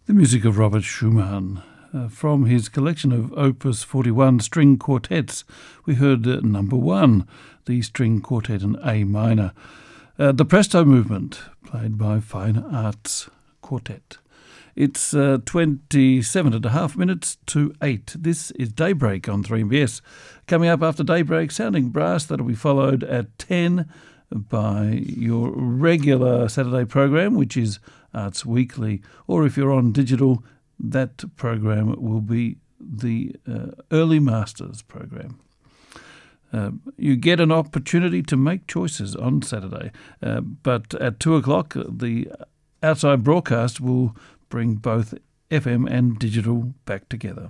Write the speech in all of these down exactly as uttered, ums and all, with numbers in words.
The music of Robert Schumann. Uh, from his collection of Opus forty-one string quartets, we heard uh, number one, the string quartet in A minor. Uh, the Presto movement, played by Fine Arts Quartet. It's uh, twenty-seven and a half minutes to eight. This is Daybreak on three M B S. Coming up after Daybreak, Sounding Brass. That'll be followed at ten by your regular Saturday program, which is Arts Weekly. Or if you're on digital, that program will be the uh, Early Masters program. Uh, you get an opportunity to make choices on Saturday, uh, but at two o'clock, the outside broadcast will bring both F M and digital back together.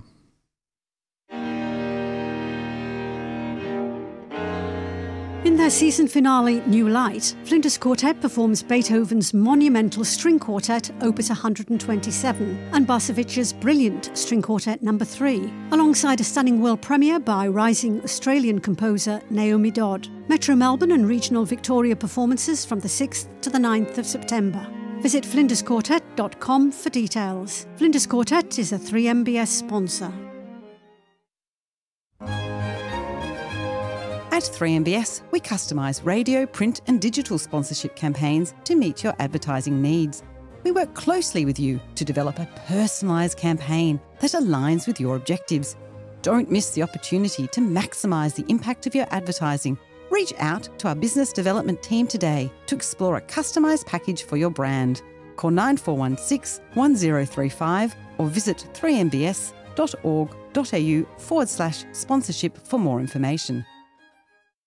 In their season finale, New Light, Flinders Quartet performs Beethoven's monumental string quartet, Opus one hundred twenty-seven, and Barsevich's brilliant string quartet number three, alongside a stunning world premiere by rising Australian composer Naomi Dodd. Metro Melbourne and regional Victoria performances from the sixth to the ninth of September. Visit flinders quartet dot com for details. Flinders Quartet is a three M B S sponsor. At three M B S, we customise radio, print and digital sponsorship campaigns to meet your advertising needs. We work closely with you to develop a personalised campaign that aligns with your objectives. Don't miss the opportunity to maximise the impact of your advertising. Reach out to our business development team today to explore a customised package for your brand. Call nine four one six, one zero three five or visit three m b s dot org dot a u forward slash sponsorship for more information.